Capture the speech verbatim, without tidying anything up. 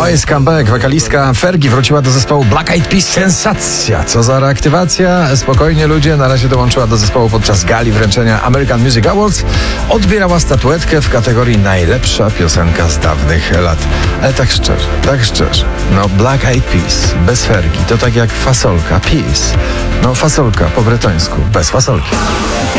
jest comeback. Wokalistka Fergie wróciła do zespołu Black Eyed Peas. Sensacja! Co za reaktywacja? Spokojnie ludzie, na razie dołączyła do zespołu podczas gali wręczenia American Music Awards. Odbierała statuetkę w kategorii najlepsza piosenka z dawnych lat. Ale tak szczerze, tak szczerze. No Black Eyed Peas bez Fergie to tak jak fasolka. Peas. No fasolka po bretońsku bez fasolki.